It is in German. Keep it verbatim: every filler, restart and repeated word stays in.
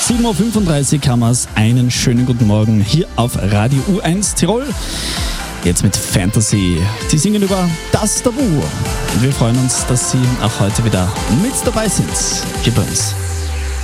sieben Uhr fünfunddreißig haben wir's. Einen schönen guten Morgen hier auf Radio U eins Tirol. Jetzt mit Fantasy. Sie singen über das Tabu. Und wir freuen uns, dass Sie auch heute wieder mit dabei sind. Hier bei uns.